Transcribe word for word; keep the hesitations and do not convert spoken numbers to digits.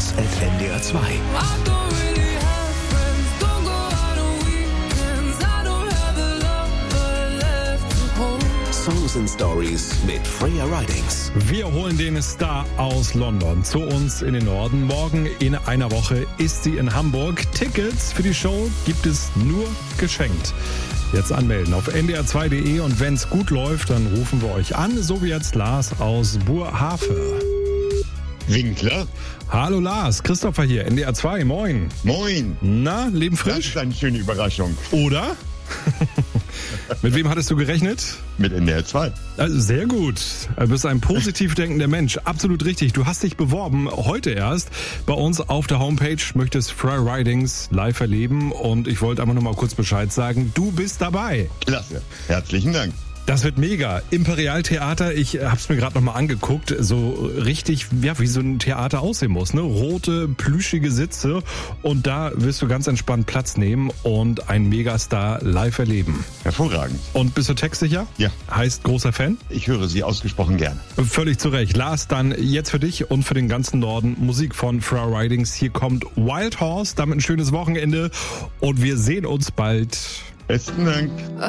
Stars at N D R zwei. Songs and Stories mit Freya Ridings. Wir holen den Star aus London zu uns in den Norden. Morgen in einer Woche ist sie in Hamburg. Tickets für die Show gibt es nur geschenkt. Jetzt anmelden auf N D R zwei Punkt D E und wenn es gut läuft, dann rufen wir euch an, so wie jetzt Lars aus Burhafe. Winkler. Hallo Lars, Christopher hier, N D R zwei, moin. Moin. Na, Leben Das frisch? ist eine schöne Überraschung. Oder? Mit wem hattest du gerechnet? Mit N D R zwei. Also sehr gut. Du bist ein positiv denkender Mensch. Absolut richtig. Du hast dich beworben, heute erst, bei uns auf der Homepage, möchtest Freya Ridings live erleben und ich wollte einfach nur mal kurz Bescheid sagen, du bist dabei. Klasse. Herzlichen Dank. Das wird mega. Imperialtheater, ich hab's mir gerade nochmal angeguckt, so richtig, ja, wie so ein Theater aussehen muss, ne? Rote, plüschige Sitze und da wirst du ganz entspannt Platz nehmen und einen Megastar live erleben. Hervorragend. Und bist du textsicher? Ja. Heißt großer Fan? Ich höre Sie ausgesprochen gerne. Völlig zu Recht. Lars, dann jetzt für dich und für den ganzen Norden Musik von Freya Ridings. Hier kommt Wild Horse, damit ein schönes Wochenende und wir sehen uns bald. Besten Dank.